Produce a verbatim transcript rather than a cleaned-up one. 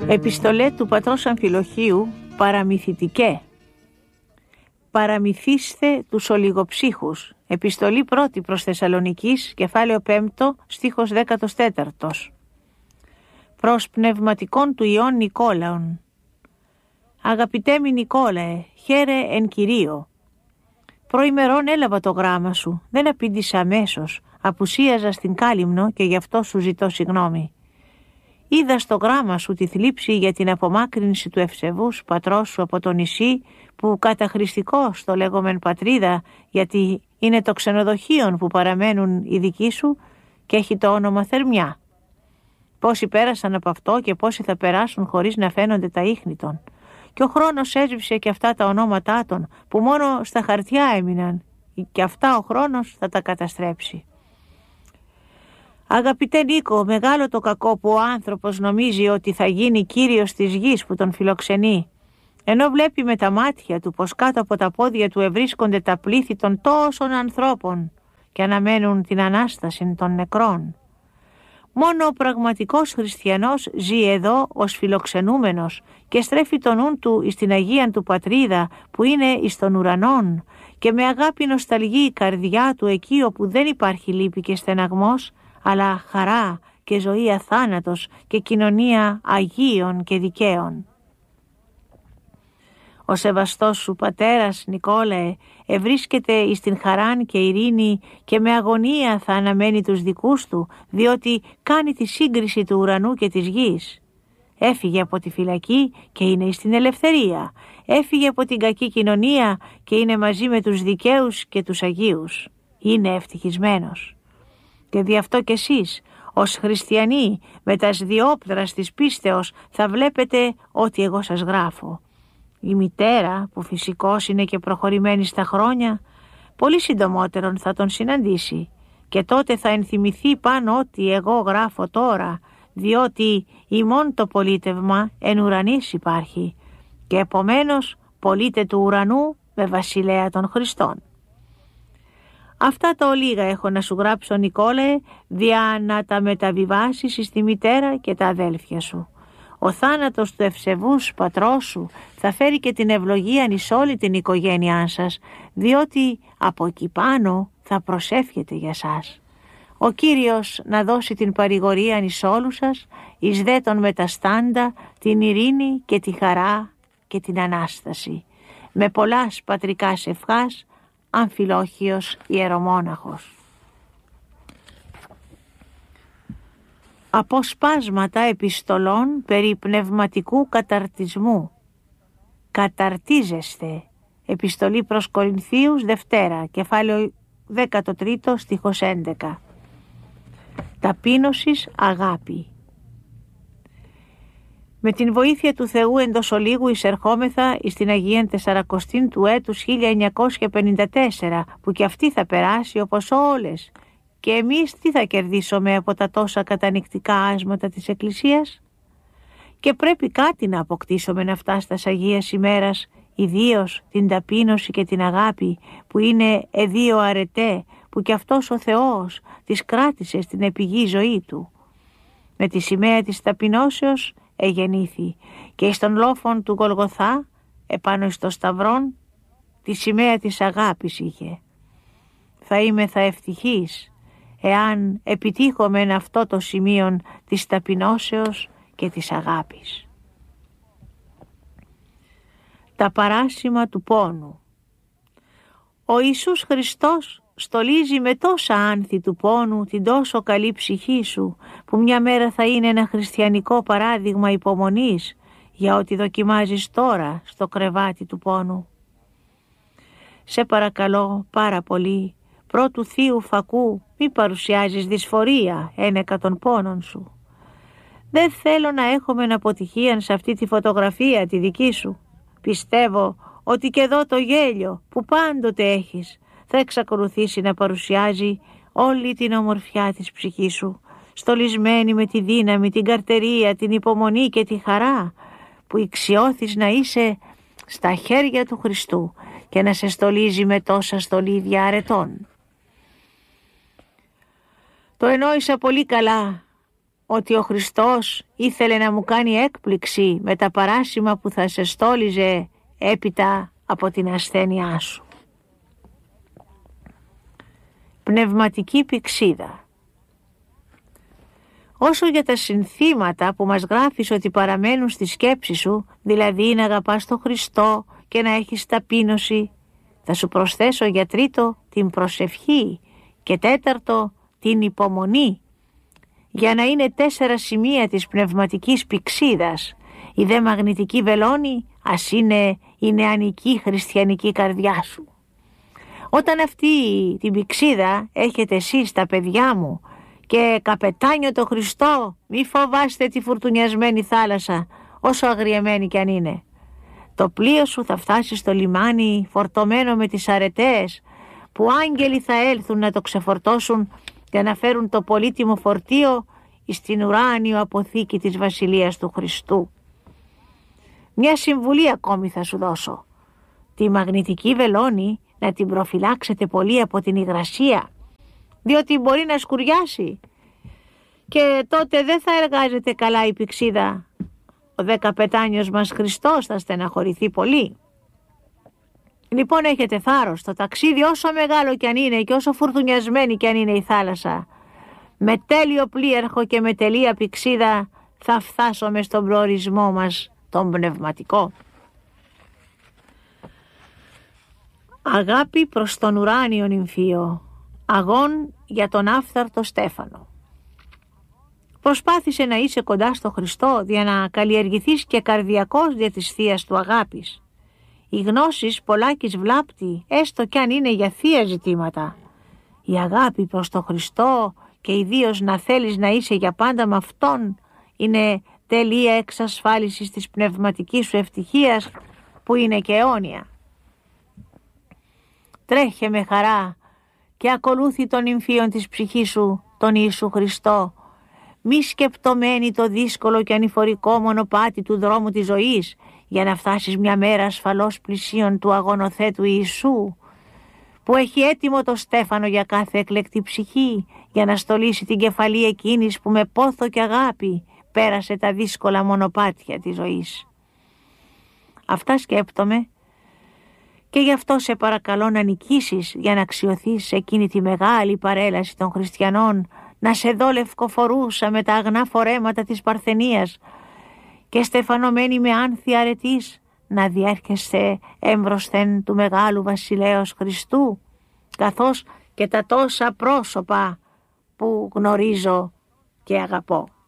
Επιστολέ του πατρός Αμφιλοχίου, παραμυθιτικέ. Παραμυθίστε τους ολιγοψύχους. Επιστολή πρώτη προς Θεσσαλονικής, κεφάλαιο πέμπτο, στίχος δέκατος τέταρτος. Προς πνευματικών του Ιών Νικόλαον. Αγαπητέ μη Νικόλαε, χαίρε εν Κυρίω. Προημερών έλαβα το γράμμα σου, δεν απήντησα αμέσως, απουσίαζα στην Κάλυμνο και γι' αυτό σου ζητώ συγγνώμη. Είδα στο γράμμα σου τη θλίψη για την απομάκρυνση του ευσεβούς πατρός σου από το νησί, που καταχρηστικός το λέγομεν πατρίδα, γιατί είναι το ξενοδοχείο που παραμένουν οι δικοί σου και έχει το όνομα Θερμιά. Πόσοι πέρασαν από αυτό και πόσοι θα περάσουν χωρίς να φαίνονται τα ίχνη των. Και ο χρόνος έσβησε και αυτά τα ονόματά των, που μόνο στα χαρτιά έμειναν, και αυτά ο χρόνος θα τα καταστρέψει. Αγαπητέ Νίκο, μεγάλο το κακό που ο άνθρωπος νομίζει ότι θα γίνει κύριος της γης που τον φιλοξενεί, ενώ βλέπει με τα μάτια του πως κάτω από τα πόδια του ευρίσκονται τα πλήθη των τόσων ανθρώπων και αναμένουν την Ανάσταση των νεκρών. Μόνο ο πραγματικός χριστιανός ζει εδώ ως φιλοξενούμενος και στρέφει τον νου του εις την Αγία του Πατρίδα που είναι εις των ουρανών, και με αγάπη νοσταλγεί η καρδιά του εκεί όπου δεν υπάρχει λύπη και στεναγμός, αλλά χαρά και ζωή αθάνατος και κοινωνία αγίων και δικαίων. Ο σεβαστός σου πατέρας Νικόλαε ευρίσκεται εις την χαράν και ειρήνη και με αγωνία θα αναμένει τους δικούς του, διότι κάνει τη σύγκριση του ουρανού και της γης. Έφυγε από τη φυλακή και είναι εις την ελευθερία. Έφυγε από την κακή κοινωνία και είναι μαζί με τους δικαίους και τους αγίους. Είναι ευτυχισμένος. Και δι' αυτό κι εσείς, ως χριστιανοί, με τας διόπτρας της πίστεως, θα βλέπετε ό,τι εγώ σας γράφω. Η μητέρα, που φυσικώς είναι και προχωρημένη στα χρόνια, πολύ συντομότερον θα τον συναντήσει και τότε θα ενθυμηθεί πάνω ό,τι εγώ γράφω τώρα, διότι ημών το πολίτευμα εν ουρανής υπάρχει και επομένως πολίτε του ουρανού με βασιλέα των Χριστών. Αυτά τα ολίγα έχω να σου γράψω, Νικόλαε, δια να τα μεταβιβάσεις στη μητέρα και τα αδέλφια σου. Ο θάνατος του ευσεβούς πατρός σου θα φέρει και την ευλογία εις όλη την οικογένειά σας, διότι από εκεί πάνω θα προσεύχεται για σας. Ο Κύριος να δώσει την παρηγορία εις όλους σας, εις δε των μεταστάντα, την ειρήνη και τη χαρά και την Ανάσταση. Με πολλάς πατρικάς ευχάς, Αμφιλόχιος ιερομόναχος. Αποσπάσματα επιστολών περί πνευματικού καταρτισμού. Καταρτίζεστε. Επιστολή προς Κορινθίους, Δευτέρα, κεφάλαιο δέκατο τρίτο, στίχος έντεκα. Ταπείνωσης αγάπη. Με την βοήθεια του Θεού εντός ολίγου εισερχόμεθα εις την Αγία Τεσσαρακοστήν του έτους χίλια εννιακόσια πενήντα τέσσερα, που κι αυτή θα περάσει όπως όλες. Και εμείς τι θα κερδίσουμε από τα τόσα κατανυκτικά άσματα της Εκκλησίας? Και πρέπει κάτι να αποκτήσουμε να φτάσει στας Αγίας ημέρας, ιδίως την ταπείνωση και την αγάπη, που είναι εδίο αρετέ, που κι αυτός ο Θεός τις κράτησε στην επιγή ζωή του. Με τη σημαία της ταπεινώσεως εγεννήθη και εις των λόφων του Γολγοθά, επάνω εις το σταυρόν, τη σημαία της αγάπης είχε. Θα είμαι θα ευτυχής εάν επιτύχομεν αυτό το σημείο της ταπεινώσεως και της αγάπης. Τα παράσημα του πόνου. Ο Ιησούς Χριστός στολίζει με τόσα άνθη του πόνου την τόσο καλή ψυχή σου, που μια μέρα θα είναι ένα χριστιανικό παράδειγμα υπομονής για ό,τι δοκιμάζεις τώρα στο κρεβάτι του πόνου. Σε παρακαλώ πάρα πολύ, πρώτου Θείου Φακού, μη παρουσιάζεις δυσφορία ένεκα των πόνων σου. Δεν θέλω να έχουμε αποτυχία σε αυτή τη φωτογραφία τη δική σου. Πιστεύω ότι και εδώ το γέλιο που πάντοτε έχεις θα εξακολουθήσει να παρουσιάζει όλη την ομορφιά της ψυχής σου, στολισμένη με τη δύναμη, την καρτερία, την υπομονή και τη χαρά, που ηξιώθεις να είσαι στα χέρια του Χριστού και να σε στολίζει με τόσα στολίδια αρετών. Το εννοήσα πολύ καλά ότι ο Χριστός ήθελε να μου κάνει έκπληξη με τα παράσημα που θα σε στόλιζε έπειτα από την ασθένειά σου. Πνευματική πηξίδα. Όσο για τα συνθήματα που μας γράφεις ότι παραμένουν στη σκέψη σου, δηλαδή να αγαπάς τον Χριστό και να έχεις ταπείνωση, θα σου προσθέσω για τρίτο την προσευχή και τέταρτο την υπομονή, για να είναι τέσσερα σημεία της πνευματικής πηξίδας. Η δε μαγνητική βελόνη ας είναι η νεανική χριστιανική καρδιά σου. Όταν αυτή την πηξίδα έχετε εσείς τα παιδιά μου και καπετάνιο το Χριστό, μη φοβάστε τη φουρτουνιασμένη θάλασσα, όσο αγριεμένη κι αν είναι. Το πλοίο σου θα φτάσει στο λιμάνι φορτωμένο με τις αρετές, που άγγελοι θα έλθουν να το ξεφορτώσουν για να φέρουν το πολύτιμο φορτίο στην ουράνιο αποθήκη της Βασιλείας του Χριστού. Μια συμβουλή ακόμη θα σου δώσω. Τη μαγνητική βελόνη να την προφυλάξετε πολύ από την υγρασία, διότι μπορεί να σκουριάσει και τότε δεν θα εργάζεται καλά η πηξίδα. Ο δεκαπετάνιος μας Χριστός θα στεναχωρηθεί πολύ. Λοιπόν, έχετε θάρρος, το ταξίδι όσο μεγάλο κι αν είναι και όσο φουρτουνιασμένη κι αν είναι η θάλασσα, με τέλειο πλοίαρχο και με τελεία πηξίδα θα φτάσουμε στον προορισμό μας, τον πνευματικό. Αγάπη προς τον ουράνιο νυμφίο, αγών για τον άφθαρτο Στέφανο. Προσπάθησε να είσαι κοντά στο Χριστό για να καλλιεργηθείς και καρδιακός δια της θείας του αγάπης. Οι γνώσεις πολλάκις βλάπτει, έστω κι αν είναι για θεία ζητήματα. Η αγάπη προς τον Χριστό και ιδίως να θέλεις να είσαι για πάντα με Αυτόν είναι τελεία εξασφάλισης της πνευματικής σου ευτυχίας, που είναι και αιώνια. Τρέχε με χαρά και ακολούθη των νυμφίων της ψυχής σου, τον Ιησού Χριστό, μη σκεπτομένη το δύσκολο και ανηφορικό μονοπάτι του δρόμου της ζωής, για να φτάσεις μια μέρα ασφαλώς πλησίον του αγωνοθέτου Ιησού, που έχει έτοιμο το στέφανο για κάθε εκλεκτή ψυχή, για να στολίσει την κεφαλή εκείνης που με πόθο και αγάπη πέρασε τα δύσκολα μονοπάτια της ζωής. Αυτά σκέπτομαι και γι' αυτό σε παρακαλώ να νικήσεις για να αξιωθείς σε εκείνη τη μεγάλη παρέλαση των χριστιανών, να σε δω λευκοφορούσα με τα αγνά φορέματα της Παρθενίας και στεφανωμένη με άνθη αρετής να διέρχεσαι έμπροσθεν του μεγάλου βασιλέως Χριστού, καθώς και τα τόσα πρόσωπα που γνωρίζω και αγαπώ.